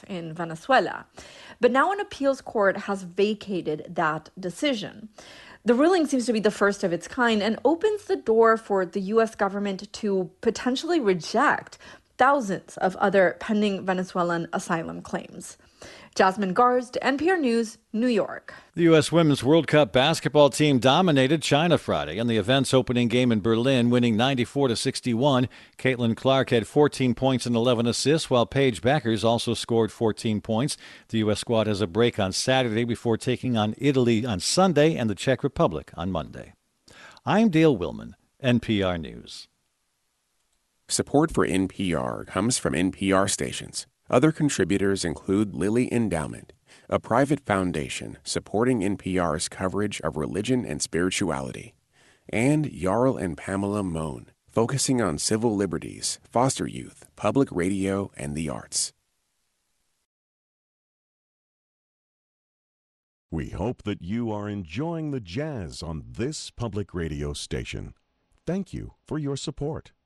court in Venezuela. But now an appeals court has vacated that decision. The ruling seems to be the first of its kind and opens the door for the U.S. government to potentially reject thousands of other pending Venezuelan asylum claims. Jasmine Garst, NPR News, New York. The U.S. Women's World Cup basketball team dominated China Friday in the event's opening game in Berlin, winning 94-61. Caitlin Clark had 14 points and 11 assists, while Paige Beckers also scored 14 points. The U.S. squad has a break on Saturday before taking on Italy on Sunday and the Czech Republic on Monday. I'm Dale Willman, NPR News. Support for NPR comes from NPR stations. Other contributors include Lilly Endowment, a private foundation supporting NPR's coverage of religion and spirituality, and Jarl and Pamela Mohn, focusing on civil liberties, foster youth, public radio, and the arts. We hope that you are enjoying the jazz on this public radio station. Thank you for your support.